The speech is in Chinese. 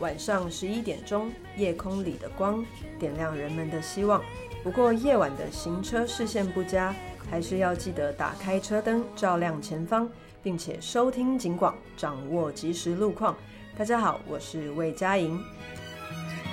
晚上11点钟，夜空里的光点亮人们的希望。不过夜晚的行车视线不佳，还是要记得打开车灯照亮前方，并且收听警广，掌握即时路况。大家好，我是魏佳莹。